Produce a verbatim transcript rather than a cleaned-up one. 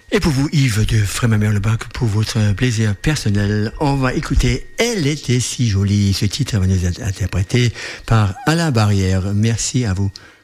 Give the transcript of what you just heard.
Et pour vous, Yves de Frémamère-le-Bac, pour votre plaisir personnel, on va écouter Elle était si jolie. Ce titre va nous être interprété par Alain Barrière. Merci à vous.